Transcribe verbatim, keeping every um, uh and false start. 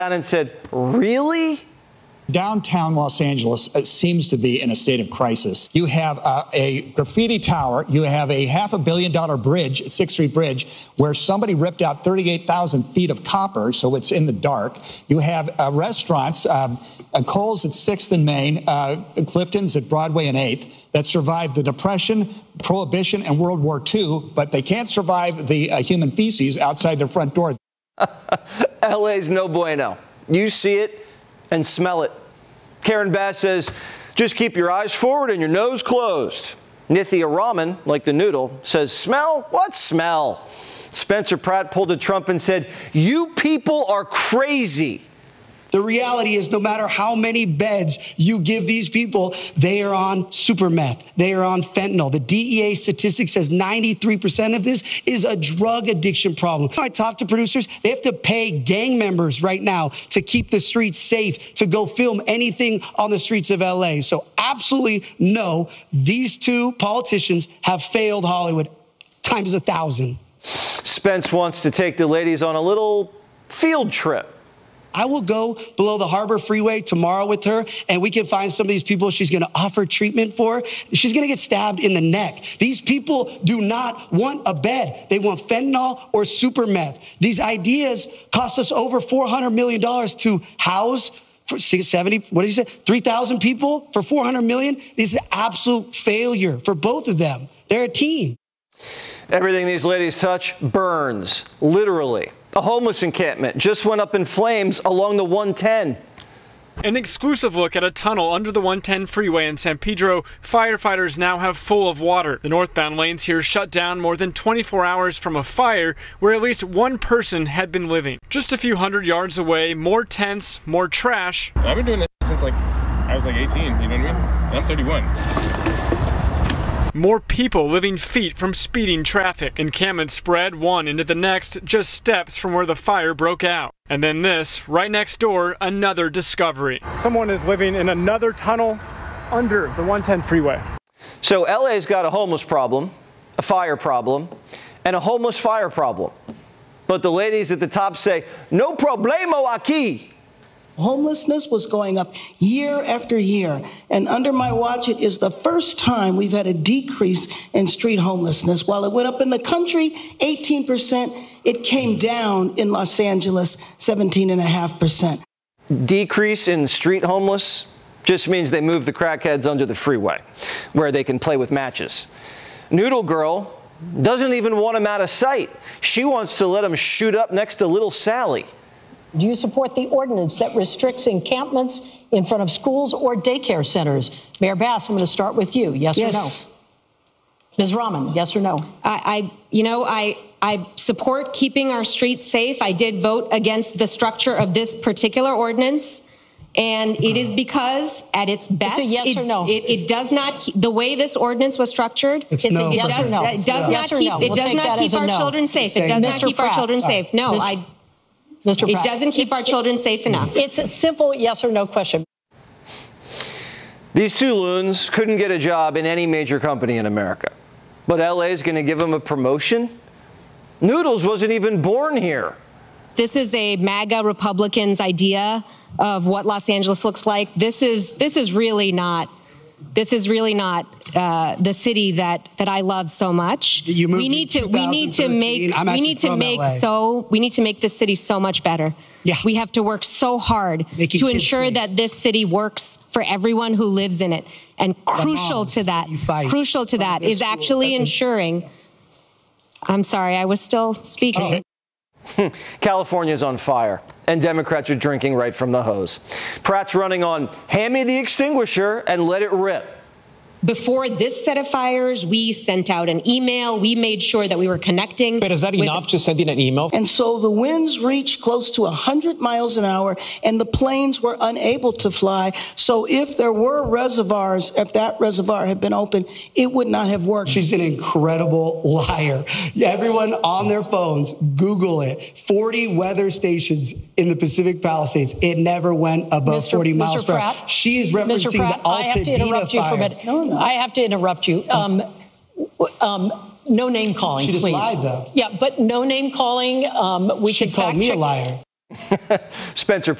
and said, really? Downtown Los Angeles seems to be in a state of crisis. You have uh, a graffiti tower. You have a half a billion dollar bridge, sixth Street Bridge, where somebody ripped out thirty-eight thousand feet of copper, so it's in the dark. You have uh, restaurants, um, uh, Kohl's at sixth and Main, uh, Clifton's at Broadway and eighth, that survived the Depression, Prohibition, and World War Two, but they can't survive the uh, human feces outside their front door. L A's no bueno. You see it and smell it. Karen Bass says, just keep your eyes forward and your nose closed. Nithya Raman, like the noodle, says, smell? What smell? Spencer Pratt pulled a Trump and said, you people are crazy. The reality is, no matter how many beds you give these people, they are on super meth. They are on fentanyl. The D E A statistic says ninety-three percent of this is a drug addiction problem. I talk to producers. They have to pay gang members right now to keep the streets safe, to go film anything on the streets of L A. So absolutely no, these two politicians have failed Hollywood times a thousand. Spence wants to take the ladies on a little field trip. I will go below the Harbor Freeway tomorrow with her, and we can find some of these people she's going to offer treatment for. She's going to get stabbed in the neck. These people do not want a bed. They want fentanyl or super meth. These ideas cost us over four hundred million dollars to house for seventy, what did you say, three thousand people for four hundred million dollars? This is an absolute failure for both of them. They're a team. Everything these ladies touch burns, literally. A homeless encampment just went up in flames along the one ten. An exclusive look at a tunnel under the one ten freeway in San Pedro. Firefighters now have full of water. The northbound lanes here shut down more than twenty-four hours from a fire where at least one person had been living. Just a few hundred yards away, more tents, more trash. I've been doing this since like I was like eighteen, you know what I mean? And I'm thirty-one. More people living feet from speeding traffic. Encampments spread one into the next, just steps from where the fire broke out. And then this, right next door, another discovery. Someone is living in another tunnel under the one ten freeway. So L A's got a homeless problem, a fire problem, and a homeless fire problem. But the ladies at the top say, no problemo aquí. Homelessness was going up year after year, and under my watch, it is the first time we've had a decrease in street homelessness. While it went up in the country, eighteen percent, it came down in Los Angeles, seventeen point five percent. Decrease in street homeless just means they move the crackheads under the freeway, where they can play with matches. Noodle Girl doesn't even want them out of sight. She wants to let them shoot up next to Little Sally. Do you support the ordinance that restricts encampments in front of schools or daycare centers? Mayor Bass, I'm going to start with you. Yes, yes. or no? Miz Raman, yes or no? I, I you know, I, I support keeping our streets safe. I did vote against the structure of this particular ordinance. And it is because, at its best, it's a yes it, or no. It, it does not keep, the way this ordinance was structured. It's, it's no. a yes does, or no. It does yeah. not yes keep. No. It we'll does not keep our no. children safe. It does Mister not keep Pratt. our children Sorry. safe. No, Mister I. Mister It Pratt. doesn't keep it, our children safe enough. It's a simple yes or no question. These two loons couldn't get a job in any major company in America. But L A is going to give them a promotion? Noodles wasn't even born here. This is a MAGA Republicans' idea of what Los Angeles looks like. This is this is really not. This is really not uh, the city that, that I love so much. You moved we need to we need to make I'm we need to make L A. so we need to make this city so much better. Yeah. We have to work so hard Making to kids ensure safe. that this city works for everyone who lives in it. And crucial moms to that, you fight crucial to that is school. actually Okay. ensuring. I'm sorry, I was still speaking. Okay. California's on fire, and Democrats are drinking right from the hose. Pratt's running on hand me the extinguisher and let it rip. Before this set of fires, we sent out an email. We made sure that we were connecting. But is that with- enough, just sending an email? And so the winds reached close to one hundred miles an hour, and the planes were unable to fly. So if there were reservoirs, if that reservoir had been open, it would not have worked. She's an incredible liar. Everyone on their phones, Google it. forty weather stations in the Pacific Palisades. It never went above Mister forty miles Mister per hour. Pratt, She is referencing Mister Pratt, the I have to interrupt Altadena you fire. for a minute. No, no. I have to interrupt you. Um, um, no name calling, She just please. lied, though. Yeah, but no name calling. Um, we She can called fact me check. a liar. Spencer